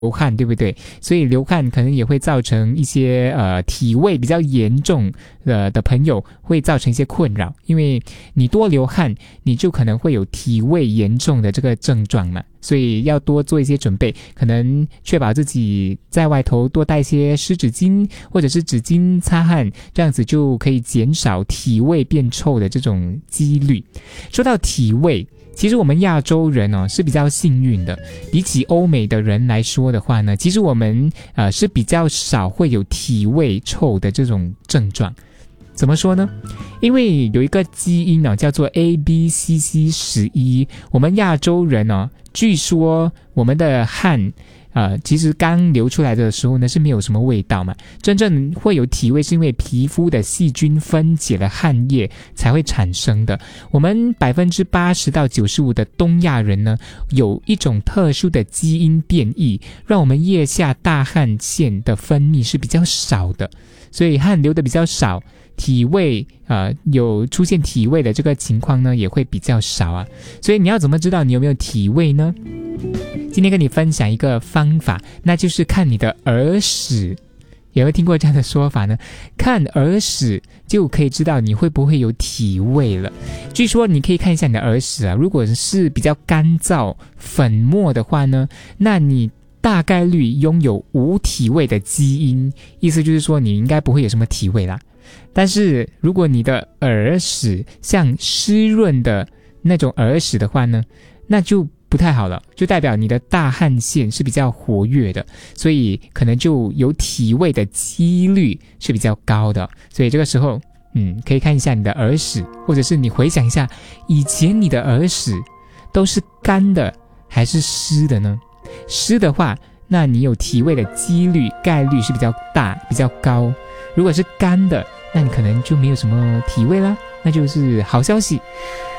汗，对不对？所以流汗可能也会造成一些体味比较严重的朋友会造成一些困扰，因为你多流汗，你就可能会有体味严重的这个症状嘛，所以要多做一些准备，可能确保自己在外头多带一些湿纸巾或者是纸巾擦汗，这样子就可以减少体味变臭的这种几率。说到体味，其实我们亚洲人是比较幸运的，比起欧美的人来说的话呢，其实我们是比较少会有体味臭的这种症状。怎么说呢？因为有一个基因叫做 ABCC11， 我们亚洲人据说我们的汗其实刚流出来的时候呢是没有什么味道嘛，真正会有体味是因为皮肤的细菌分解了汗液才会产生的。我们80%到95%的东亚人呢，有一种特殊的基因变异，让我们腋下大汗腺的分泌是比较少的，所以汗流的比较少，体味有出现体味的这个情况呢也会比较少啊。所以你要怎么知道你有没有体味呢？今天跟你分享一个方法，那就是看你的耳屎。有没有听过这样的说法呢？看耳屎就可以知道你会不会有体味了。据说你可以看一下你的耳屎如果是比较干燥粉末的话呢，那你大概率拥有无体味的基因，意思就是说你应该不会有什么体味啦。但是如果你的耳屎像湿润的那种耳屎的话呢，那就不太好了，就代表你的大汗腺是比较活跃的，所以可能就有体味的几率是比较高的。所以这个时候可以看一下你的耳屎，或者是你回想一下以前你的耳屎都是干的还是湿的呢？湿的话，那你有体味的概率是比较大比较高。如果是干的，那你可能就没有什么体味啦，那就是好消息。